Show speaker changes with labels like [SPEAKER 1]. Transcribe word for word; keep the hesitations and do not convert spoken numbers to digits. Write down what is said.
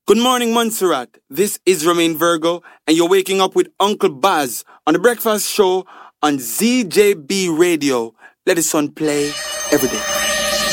[SPEAKER 1] Good morning, Montserrat. This is Romain Virgo, and you're waking up with Uncle Baz on the breakfast show on Z J B Radio. Let the sun play every day.